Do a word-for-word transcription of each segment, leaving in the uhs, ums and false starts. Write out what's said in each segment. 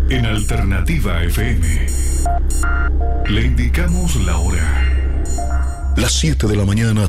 En Alternativa F M le indicamos la hora. Las siete de la mañana.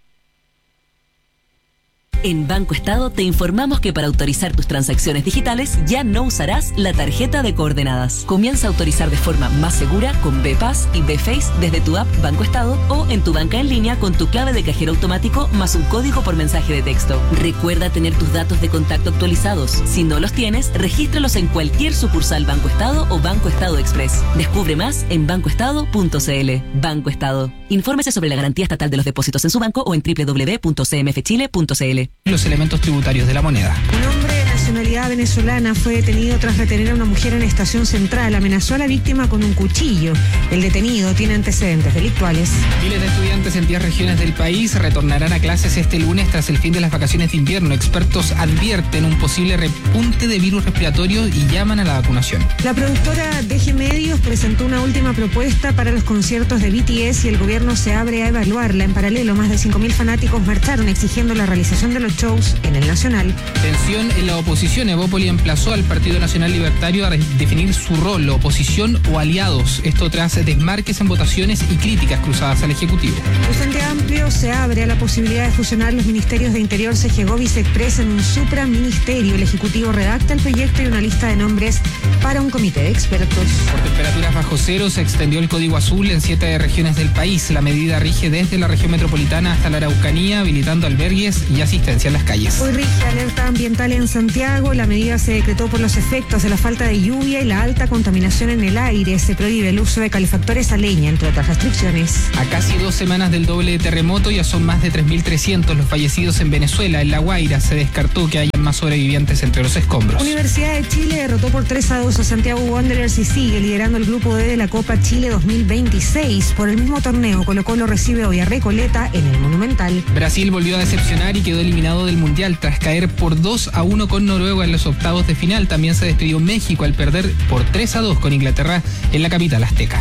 En Banco Estado te informamos que para autorizar tus transacciones digitales ya no usarás la tarjeta de coordenadas. Comienza a autorizar de forma más segura con B-Pass y B-Face desde tu app Banco Estado o en tu banca en línea con tu clave de cajero automático más un código por mensaje de texto. Recuerda tener tus datos de contacto actualizados. Si no los tienes, regístralos en cualquier sucursal Banco Estado o Banco Estado Express. Descubre más en banco estado punto c l. Banco Estado. Infórmese sobre la garantía estatal de los depósitos en su banco o en doble u doble u doble u punto c m f chile punto c l. Los elementos tributarios de la moneda. Un hombre de nacionalidad venezolana fue detenido tras retener a una mujer en Estación Central. Amenazó a la víctima con un cuchillo. El detenido tiene antecedentes delictuales. Miles de estudiantes en diez regiones del país retornarán a clases este lunes tras el fin de las vacaciones de invierno. Expertos advierten un posible repunte de virus respiratorio y llaman a la vacunación. La productora D G Medios presentó una última propuesta para los conciertos de B T S y el gobierno se abre a evaluarla. En paralelo, más de cinco mil fanáticos marcharon exigiendo la realización de los shows en el Nacional. Tensión en la oposición. Evópoli emplazó al Partido Nacional Libertario a definir su rol, oposición o aliados. Esto tras desmarques en votaciones y críticas cruzadas al Ejecutivo. El Frente Amplio se abre a la posibilidad de fusionar los ministerios de Interior, Segegov y Sexpress en un supraministerio. El Ejecutivo redacta el proyecto y una lista de nombres para un comité de expertos. Por temperaturas bajo cero se extendió el código azul en siete regiones del país. La medida rige desde la región metropolitana hasta la Araucanía, habilitando albergues y asistencia en las calles. Hoy rige alerta ambiental en Santiago. La medida se decretó por los efectos de la falta de lluvia y la alta contaminación en el aire. Se prohíbe el uso de calefactores a leña, entre otras restricciones. A casi dos semanas del doble terremoto ya son más de tres mil trescientos los fallecidos en Venezuela. En La Guaira se descartó que haya más sobrevivientes entre los escombros. Universidad de Chile derrotó por tres a dos a Santiago Wanderers y sigue liderando el grupo D de la Copa Chile dos mil veintiséis. Por el mismo torneo, Colo-Colo recibe hoy a Recoleta en el Monumental. Brasil volvió a decepcionar y quedó eliminado del Mundial tras caer por dos a uno con Noruega en los octavos de final. También se despidió México al perder por tres a dos con Inglaterra en la capital azteca.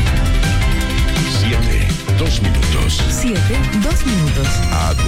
Siete, dos minutos. siete, dos minutos. A D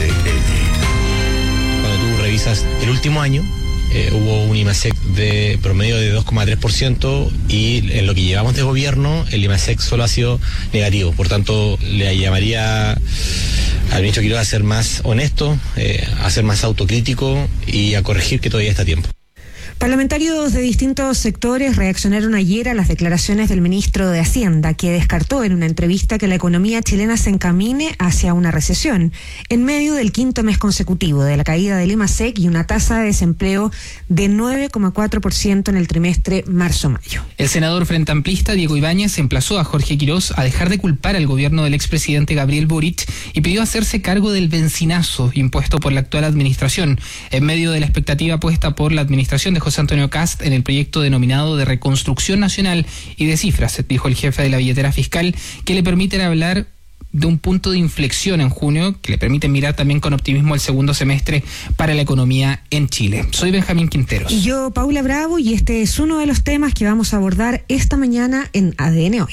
N. Cuando tú revisas el último año, eh, hubo un IMASEC de promedio de dos coma tres por ciento y en lo que llevamos de gobierno, el IMASEC solo ha sido negativo. Por tanto, le llamaría al ministro Quiroga a ser más honesto, eh, a ser más autocrítico y a corregir que todavía está a tiempo. Parlamentarios de distintos sectores reaccionaron ayer a las declaraciones del ministro de Hacienda, que descartó en una entrevista que la economía chilena se encamine hacia una recesión, en medio del quinto mes consecutivo de la caída del IMASEC y una tasa de desempleo de nueve coma cuatro por ciento en el trimestre marzo-mayo. El senador frente amplista Diego Ibáñez emplazó a Jorge Quirós a dejar de culpar al gobierno del expresidente Gabriel Boric y pidió hacerse cargo del bencinazo impuesto por la actual administración, en medio de la expectativa puesta por la administración de José Antonio Kast en el proyecto denominado de Reconstrucción Nacional y de cifras, dijo el jefe de la billetera fiscal, que le permiten hablar de un punto de inflexión en junio, que le permiten mirar también con optimismo el segundo semestre para la economía en Chile. Soy Benjamín Quinteros. Y yo, Paula Bravo, y este es uno de los temas que vamos a abordar esta mañana en A D N Hoy.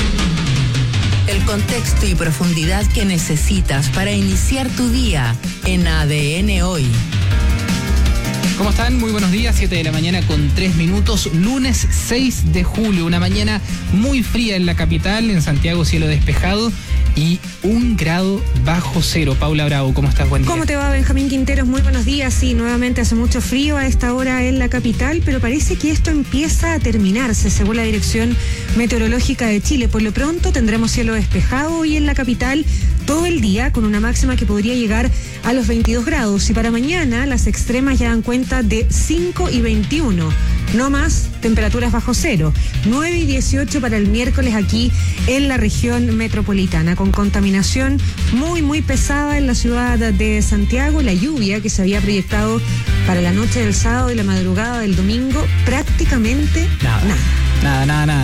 El contexto y profundidad que necesitas para iniciar tu día en A D N Hoy. ¿Cómo están? Muy buenos días, siete de la mañana con tres minutos, lunes seis de julio, una mañana muy fría en la capital, en Santiago cielo despejado y un grado bajo cero. Paula Bravo, ¿cómo estás? Buen día. ¿Cómo te va, Benjamín Quinteros? Muy buenos días. Sí, nuevamente hace mucho frío a esta hora en la capital, pero parece que esto empieza a terminarse, según la Dirección Meteorológica de Chile. Por lo pronto tendremos cielo despejado hoy en la capital todo el día, con una máxima que podría llegar a los veintidós grados. Y para mañana las extremas ya dan cuenta de cinco y veintiuno. No más temperaturas bajo cero. nueve y dieciocho para el miércoles aquí en la región metropolitana, con contaminación muy, muy pesada en la ciudad de Santiago. La lluvia que se había proyectado para la noche del sábado y la madrugada del domingo, prácticamente nada. nada. Nada, nada, nada.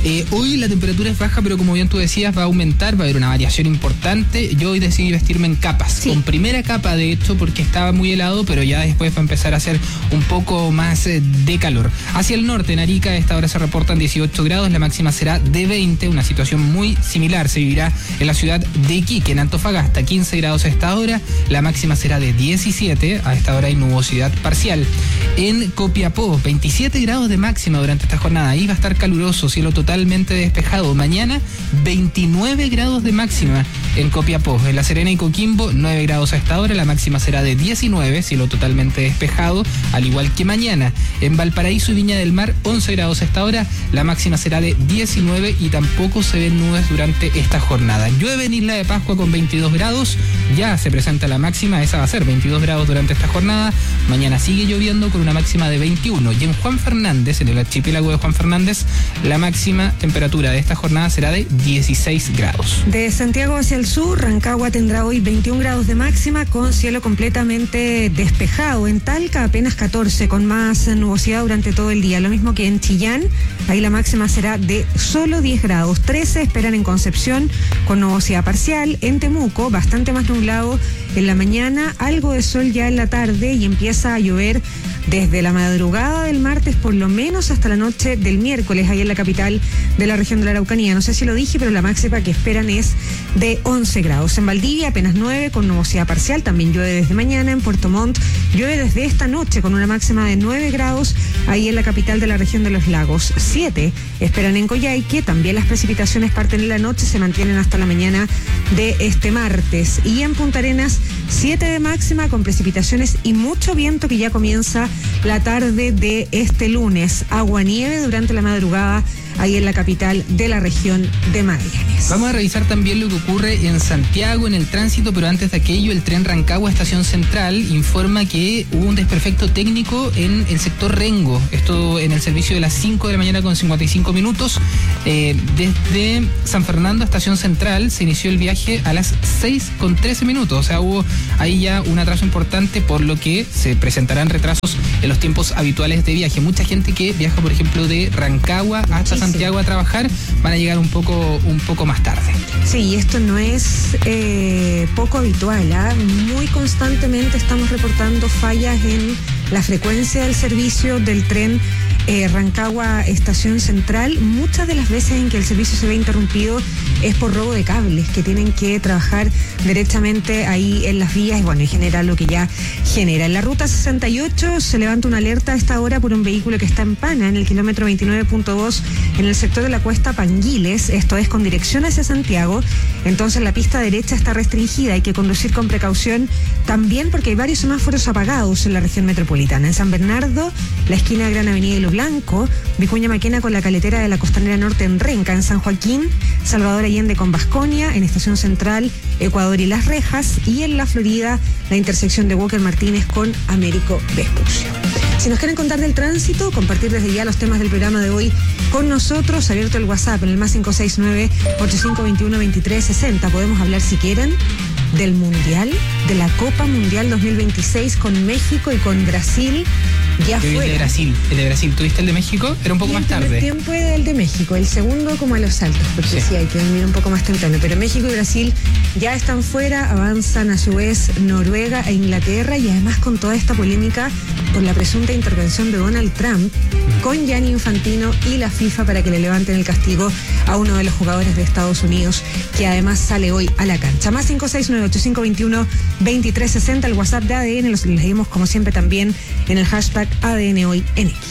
Eh, hoy la temperatura es baja, pero como bien tú decías, va a aumentar, va a haber una variación importante. Yo hoy decidí vestirme en capas, sí. Con primera capa de hecho, porque estaba muy helado, pero ya después va a empezar a hacer un poco más eh, de calor. Hacia el norte, en Arica, a esta hora se reportan dieciocho grados, la máxima será de veinte, una situación muy similar se vivirá en la ciudad de Iquique. En Antofagasta, quince grados a esta hora, la máxima será de diecisiete, a esta hora hay nubosidad parcial. En Copiapó, veintisiete grados de máxima durante esta jornada, ahí va a estar caluroso, cielo totalmente despejado. Mañana, veintinueve grados de máxima en Copiapó. En La Serena y Coquimbo, nueve grados a esta hora, la máxima será de diecinueve, cielo totalmente despejado, al igual que mañana. En Valparaíso y Viña del Mar, once grados a esta hora, la máxima será de diecinueve y tampoco se ven nubes durante esta jornada. Llueve en Isla de Pascua con veintidós grados, ya se presenta la máxima, esa va a ser veintidós grados durante esta jornada. Mañana sigue lloviendo con una máxima de veintiuno. Y en Juan Fernández, en el archipiélago de Juan Fernández, la máxima temperatura de esta jornada será de dieciséis grados. De Santiago hacia el sur, Rancagua tendrá hoy veintiún grados de máxima con cielo completamente despejado. En Talca apenas catorce, con más nubosidad durante todo el día. Lo mismo que en Chillán, ahí la máxima será de solo diez grados. trece esperan en Concepción con nubosidad parcial. En Temuco, bastante más nublado en la mañana, algo de sol ya en la tarde y empieza a llover desde la madrugada del martes por lo menos hasta la noche del miércoles, ahí en la capital de la región de la Araucanía. No sé si lo dije, pero la máxima que esperan es de once grados. En Valdivia apenas nueve con nubosidad parcial, también llueve desde mañana. En Puerto Montt llueve desde esta noche con una máxima de nueve grados, ahí en la capital de la región de los lagos. siete esperan en Coyhaique, también las precipitaciones parten en la noche, se mantienen hasta la mañana de este martes. Y en Punta Arenas, siete de máxima con precipitaciones y mucho viento que ya comienza la tarde de este lunes. Agua nieve durante la madrugada ahí en la capital de la región de Magallanes. Vamos a revisar también lo que ocurre en Santiago en el tránsito, pero antes de aquello, el tren Rancagua Estación Central informa que hubo un desperfecto técnico en el sector Rengo, esto en el servicio de las cinco de la mañana con cincuenta y cinco minutos. Eh, desde San Fernando a Estación Central se inició el viaje a las seis con trece minutos, o sea, hubo ahí ya un atraso importante, por lo que se presentarán retrasos en los tiempos habituales de viaje. Mucha gente que viaja, por ejemplo, de Rancagua hasta sí, Santiago sí. a trabajar, van a llegar un poco, un poco más tarde. Sí, y esto no es eh, poco habitual, ¿eh? Muy constantemente estamos reportando fallas en la frecuencia del servicio del tren eh, Rancagua Estación Central. Muchas de las veces en que el servicio se ve interrumpido es por robo de cables, que tienen que trabajar derechamente ahí en las vías y bueno, en general lo que ya genera. En la ruta sesenta y ocho se levanta una alerta a esta hora por un vehículo que está en pana en el kilómetro veintinueve punto dos en el sector de la Cuesta Panguiles, esto es con dirección hacia Santiago. Entonces la pista derecha está restringida, hay que conducir con precaución también porque hay varios semáforos apagados en la región metropolitana. En San Bernardo, la esquina de Gran Avenida y Lo Blanco, Vicuña Maquena con la caletera de la Costanera Norte en Renca. En San Joaquín, Salvador Allende con Vasconia, en Estación Central, Ecuador y Las Rejas, y en la Florida, la intersección de Walker Martínez con Américo Vespucio. Si nos quieren contar del tránsito, compartir desde ya los temas del programa de hoy con nosotros, abierto el WhatsApp en el más cinco seis nueve, ocho cinco dos uno, dos tres seis cero. Podemos hablar, si quieren, del Mundial, de la Copa Mundial dos mil veintiséis con México y con Brasil. Ya fue. El de Brasil, el de Brasil. ¿Tuviste el de México? Era un poco más tarde. El tiempo era el de México, el segundo como a los saltos, porque sí, sí hay que venir un poco más temprano. Pero México y Brasil ya están fuera, avanzan a su vez Noruega e Inglaterra, y además con toda esta polémica por la presunta intervención de Donald Trump con Gianni Infantino y la FIFA para que le levanten el castigo a uno de los jugadores de Estados Unidos, que además sale hoy a la cancha. Más cinco seis nueve, ocho cinco dos uno, dos tres seis cero, el WhatsApp de A D N, los leímos como siempre también en el hashtag A D N Hoy en X.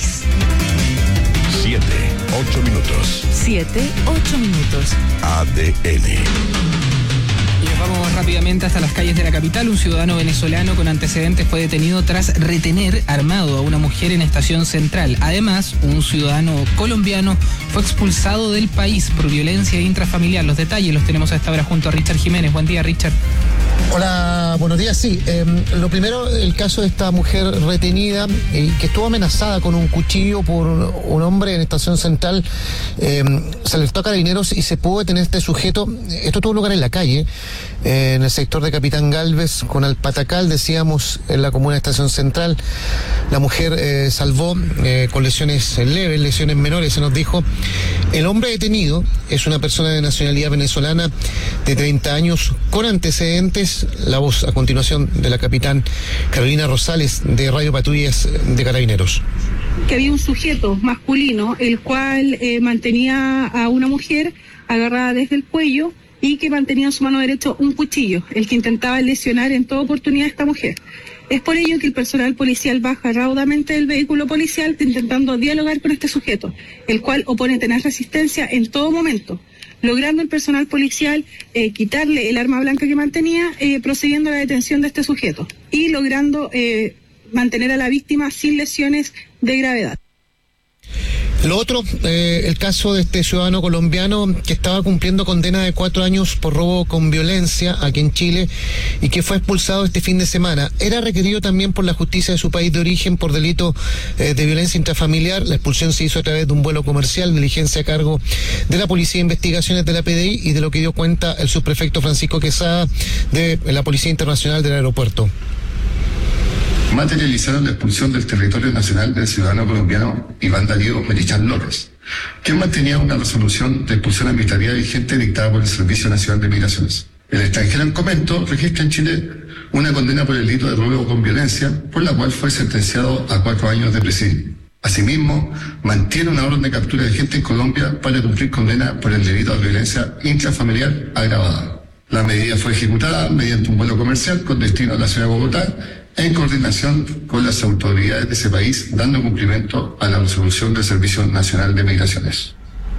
Siete, ocho minutos. Siete, ocho minutos. A D N. Y nos vamos rápidamente hasta las calles de la capital. Un ciudadano venezolano con antecedentes fue detenido tras retener armado a una mujer en Estación Central. Además, un ciudadano colombiano fue expulsado del país por violencia intrafamiliar. Los detalles los tenemos a esta hora junto a Richard Jiménez. Buen día, Richard. Hola, buenos días. Sí, eh, lo primero, el caso de esta mujer retenida eh, que estuvo amenazada con un cuchillo por un hombre en Estación Central. Eh, se alertó a Carabineros y se pudo detener este sujeto. Esto tuvo lugar en la calle, eh, en el sector de Capitán Galvez con Alpatacal, decíamos, en la comuna de Estación Central. La mujer eh, salvó eh, con lesiones leves, lesiones menores, se nos dijo. El hombre detenido es una persona de nacionalidad venezolana de treinta años con antecedentes. La voz a continuación de la capitán Carolina Rosales de Radio Patrullas de Carabineros. Que había un sujeto masculino el cual eh, mantenía a una mujer agarrada desde el cuello y que mantenía en su mano derecha un cuchillo, el que intentaba lesionar en toda oportunidad a esta mujer. Es por ello que el personal policial baja raudamente del vehículo policial intentando dialogar con este sujeto, el cual opone tenaz resistencia en todo momento, logrando el personal policial eh, quitarle el arma blanca que mantenía, eh, procediendo a la detención de este sujeto y logrando eh, mantener a la víctima sin lesiones de gravedad. Lo otro, eh, el caso de este ciudadano colombiano que estaba cumpliendo condena de cuatro años por robo con violencia aquí en Chile y que fue expulsado este fin de semana. Era requerido también por la justicia de su país de origen por delito eh, de violencia intrafamiliar. La expulsión se hizo a través de un vuelo comercial, diligencia a cargo de la Policía de Investigaciones de la P D I y de lo que dio cuenta el subprefecto Francisco Quesada de la Policía Internacional del Aeropuerto. Materializaron la expulsión del territorio nacional del ciudadano colombiano Iván Darío Merichán López, quien mantenía una resolución de expulsión administrativa vigente dictada por el Servicio Nacional de Migraciones. El extranjero en comento registra en Chile una condena por el delito de robo con violencia, por la cual fue sentenciado a cuatro años de presidio. Asimismo, mantiene una orden de captura de gente en Colombia para cumplir condena por el delito de violencia intrafamiliar agravada. La medida fue ejecutada mediante un vuelo comercial con destino a la ciudad de Bogotá, en coordinación con las autoridades de ese país, dando cumplimiento a la resolución del Servicio Nacional de Migraciones.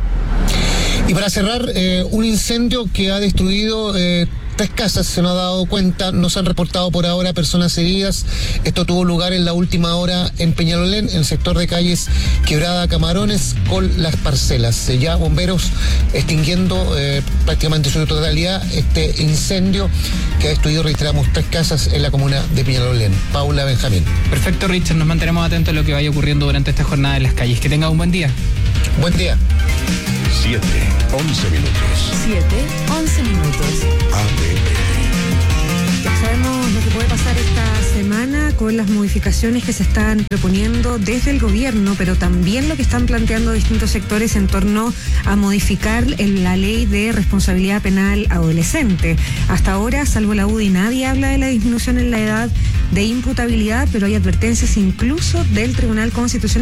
Y para cerrar, eh, un incendio que ha destruido eh, tres casas, se nos ha dado cuenta, no se han reportado por ahora personas heridas. Esto tuvo lugar en la última hora en Peñalolén, en el sector de calles Quebrada Camarones, con las parcelas. Ya bomberos extinguiendo eh, prácticamente su totalidad este incendio que ha destruido, registramos, tres casas en la comuna de Peñalolén. Paula Benjamín. Perfecto, Richard, nos mantenemos atentos a lo que vaya ocurriendo durante esta jornada en las calles. Que tenga un buen día. Buen día. siete, once minutos. siete, once minutos. A D N. Ya sabemos lo que puede pasar esta semana con las modificaciones que se están proponiendo desde el gobierno, pero también lo que están planteando distintos sectores en torno a modificar la ley de responsabilidad penal adolescente. Hasta ahora, salvo la U D I, nadie habla de la disminución en la edad de imputabilidad, pero hay advertencias incluso del Tribunal Constitucional